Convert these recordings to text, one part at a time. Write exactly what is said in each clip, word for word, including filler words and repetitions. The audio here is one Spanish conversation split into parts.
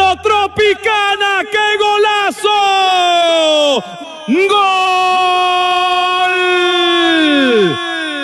¡Golazo Tropicana! ¡Qué golazo! ¡Gol!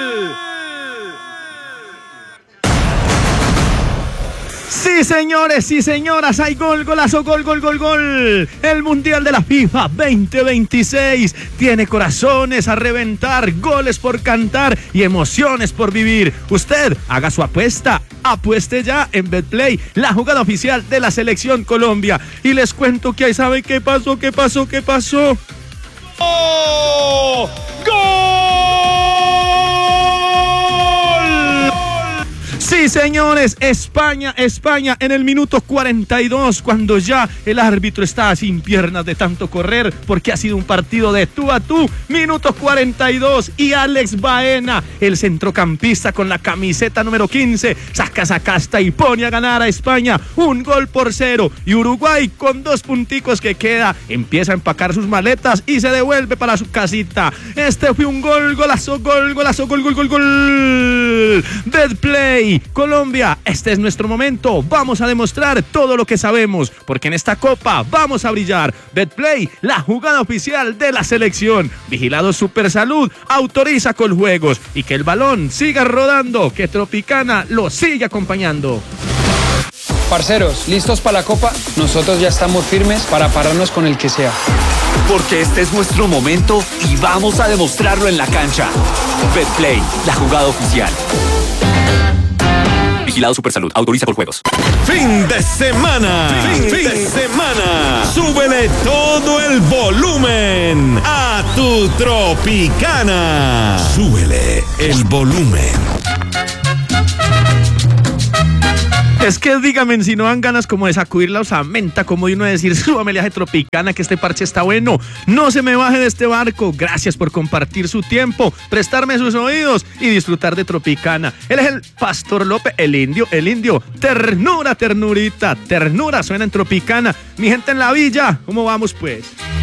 Sí, señores, sí, señoras, hay gol, golazo, gol, gol, gol, gol. El Mundial de la FIFA veinte veintiséis tiene corazones a reventar, goles por cantar y emociones por vivir. Usted haga su apuesta, apueste ya en Betplay, la jugada oficial de la Selección Colombia. Y les cuento que ahí sabe qué pasó, qué pasó, qué pasó. ¡Oh! ¡Gol! Sí, señores, España, España en el minuto cuarenta y dos, cuando ya el árbitro está sin piernas de tanto correr, porque ha sido un partido de tú a tú, minuto cuarenta y dos, y Alex Baena, el centrocampista con la camiseta número quince, saca esa casta y pone a ganar a España, un gol por cero, y Uruguay con dos punticos que queda, empieza a empacar sus maletas y se devuelve para su casita. Este fue un gol, golazo, gol, golazo, gol, gol, gol, gol. Betplay, Colombia, este es nuestro momento, vamos a demostrar todo lo que sabemos, porque en esta copa vamos a brillar. Betplay, la jugada oficial de la selección. Vigilado Supersalud, autoriza Coljuegos, y que el balón siga rodando, que Tropicana lo sigue acompañando. Parceros, ¿listos para la copa? Nosotros ya estamos firmes para pararnos con el que sea. Porque este es nuestro momento y vamos a demostrarlo en la cancha. Betplay, la jugada oficial. Vigilado Supersalud, autoriza Coljuegos. Fin de semana, fin, fin de semana. Súbele todo el volumen a tu Tropicana. Súbele el volumen. Es que dígame si no dan ganas como de sacudir la osamenta, como de uno decir, súbamele a Tropicana que este parche está bueno. No se me baje de este barco. Gracias por compartir su tiempo, prestarme sus oídos y disfrutar de Tropicana. Él es el Pastor López, el indio, el indio. Ternura, ternurita, ternura suena en Tropicana. Mi gente en la villa, ¿cómo vamos pues?